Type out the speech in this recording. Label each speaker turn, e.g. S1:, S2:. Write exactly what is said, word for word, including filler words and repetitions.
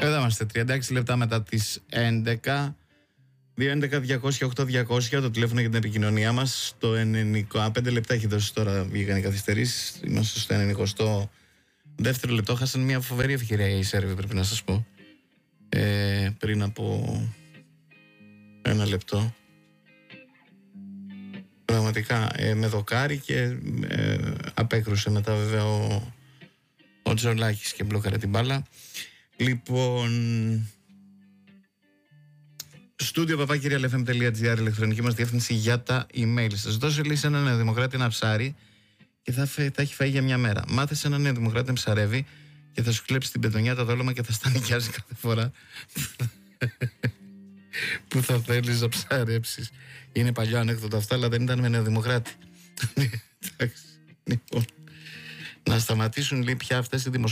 S1: Εδώ είμαστε, τριάντα έξι λεπτά μετά τις έντεκα. δύο έντεκα διακόσια οκτώ διακόσια το τηλέφωνο για την επικοινωνία μας. Στο ενενήντα πέντε λεπτά έχει δώσει τώρα, βγήκαν οι καθυστερήσεις. Είμαστε στο ενενηκοστό δεύτερο λεπτό. Χάσαν μια φοβερή ευκαιρία οι Σέρβοι, πρέπει να σας πω. Ε, πριν από ένα λεπτό. Πραγματικά ε, με δοκάρι και ε, απέκρουσε μετά βέβαια ο, ο Τζολάκης και μπλόκαρε την μπάλα. Λοιπόν, στούντιο παπάκυριαλεφm τελεία τζι άρ, ηλεκτρονική μας διεύθυνση για τα email. Σας δώσω λέει σε έναν νεοδημοκράτη ένα ψάρι και θα, φε, θα έχει φάει για μια μέρα. Μάθε σε έναν νεοδημοκράτη να ψαρεύει και θα σου κλέψει την πετονιά, τα δόλωμα και θα στα νοικιάζει κάθε φορά που θα θέλεις να ψαρέψεις. Είναι παλιό ανέκδοτο αυτά, αλλά δεν ήταν με νεοδημοκράτη. Εντάξει, λοιπόν, να σταματήσουν λέει πια αυτές οι δημοσιογραφίες.